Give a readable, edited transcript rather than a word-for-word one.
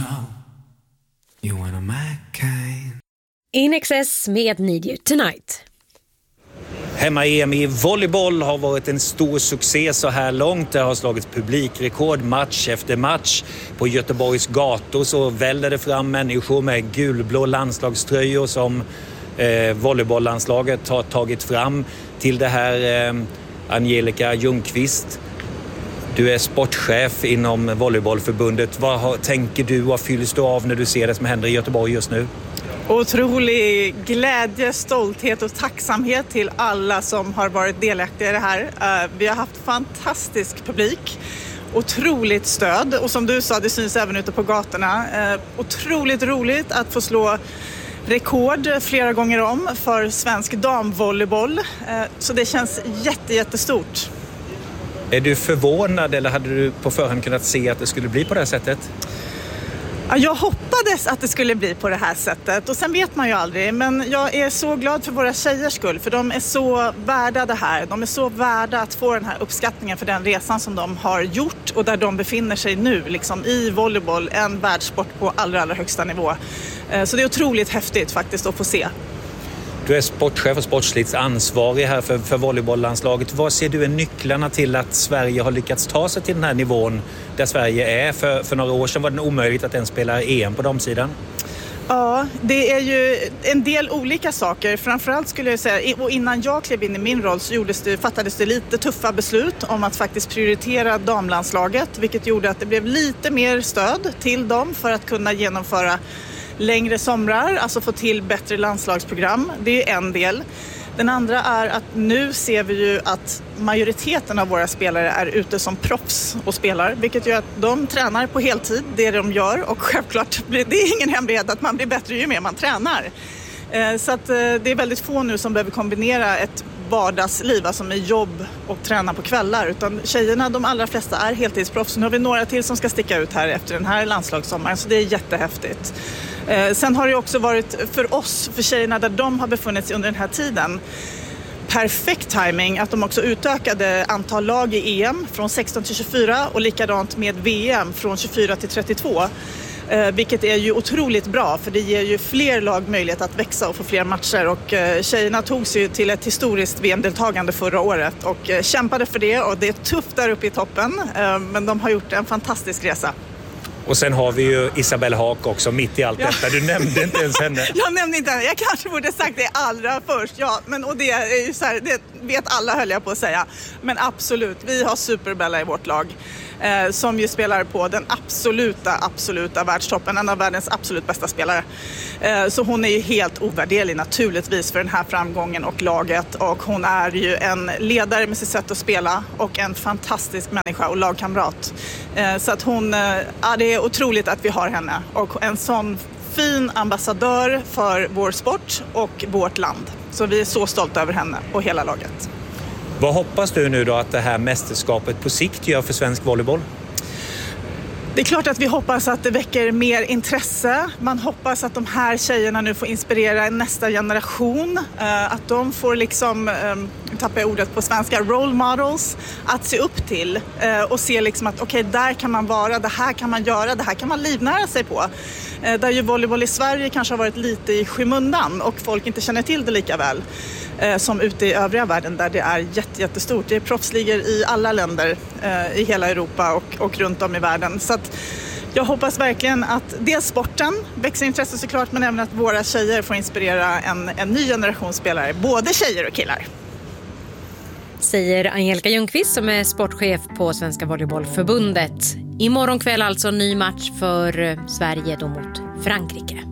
know you one of my kind. In Excess med Need You Tonight. Hemma-EM i volleyboll har varit en stor succé så här långt. Det har slagit publikrekord match efter match. På Göteborgs gator så väller det fram människor med gulblå landslagströjor som volleybolllandslaget har tagit fram. Till det här Angelica Ljungqvist. Du är sportchef inom volleybollförbundet. Vad tänker du och vad fylls du av när du ser det som händer i Göteborg just nu? Otrolig glädje, stolthet och tacksamhet till alla som har varit delaktiga i det här. Vi har haft fantastisk publik, otroligt stöd och som du sa, det syns även ute på gatorna. Otroligt roligt att få slå rekord flera gånger om för svensk damvolleyboll. Så det känns jättestort. Är du förvånad eller hade du på förhand kunnat se att det skulle bli på det här sättet? Ja, jag hoppades att det skulle bli på det här sättet och sen vet man ju aldrig, men jag är så glad för våra tjejers skull för de är så värda det här. De är så värda att få den här uppskattningen för den resan som de har gjort och där de befinner sig nu liksom i volleyboll, en världssport på allra högsta nivå. Så det är otroligt häftigt faktiskt att få se. Du är sportchef och sportsligt ansvarig här för volleybolllandslaget. Vad ser du är nycklarna till att Sverige har lyckats ta sig till den här nivån där Sverige är? För några år sedan var det omöjligt att ens spela EM på damsidan. Ja, det är ju en del olika saker. Framförallt skulle jag säga, och innan jag klev in i min roll så fattades det lite tuffa beslut om att faktiskt prioritera damlandslaget. Vilket gjorde att det blev lite mer stöd till dem för att kunna genomföra längre somrar, alltså få till bättre landslagsprogram. Det är en del. Den andra är att nu ser vi ju att majoriteten av våra spelare är ute som proffs och spelar, vilket gör att de tränar på heltid, det de gör, och självklart det är ingen hemlighet att man blir bättre ju mer man tränar. Så att det är väldigt få nu som behöver kombinera ett vardagsliv, alltså med jobb och träna på kvällar, utan tjejerna, de allra flesta är heltidsproffs. Nu har vi några till som ska sticka ut här efter den här landslagssommaren, så det är jättehäftigt. Sen har det också varit för oss, för tjejerna där de har befunnit sig under den här tiden, perfekt timing att de också utökade antal lag i EM från 16 till 24 och likadant med VM från 24 till 32. Vilket är ju otroligt bra för det ger ju fler lag möjlighet att växa och få fler matcher och tjejerna tog sig till ett historiskt VM-deltagande förra året och kämpade för det och det är tufft där uppe i toppen men de har gjort en fantastisk resa. Och sen har vi ju Isabelle Haak också mitt i allt detta. Du nämnde inte ens henne. Jag nämnde inte henne. Jag kanske borde sagt det allra först. Ja, men och det är ju så här, det vet alla höll jag på att säga. Men absolut, vi har Superbella i vårt lag. Som ju spelar på den absoluta världstoppen. En av världens absolut bästa spelare. Så hon är ju helt ovärderlig naturligtvis för den här framgången och laget. Och hon är ju en ledare med sitt sätt att spela. Och en fantastisk människa och lagkamrat. Så att hon, ja, det är otroligt att vi har henne. Och en sån fin ambassadör för vår sport och vårt land. Så vi är så stolta över henne och hela laget. Vad hoppas du nu då att det här mästerskapet på sikt gör för svensk volleyboll? Det är klart att vi hoppas att det väcker mer intresse. Man hoppas att de här tjejerna nu får inspirera nästa generation. Att de får liksom, tappar jag ordet på svenska, role models att se upp till. Och se liksom att okej, där kan man vara, det här kan man göra, det här kan man livnära sig på. Där ju volleyboll i Sverige kanske har varit lite i skymundan och folk inte känner till det lika väl. Som ute i övriga världen där det är jättestort. Det är proffsligor i alla länder i hela Europa och runt om i världen. Så att jag hoppas verkligen att dels sporten växer intresse såklart men även att våra tjejer får inspirera en ny generation spelare, både tjejer och killar. Säger Angelica Ljungqvist som är sportchef på Svenska Volleybollförbundet. Imorgon kväll alltså ny match för Sverige då mot Frankrike.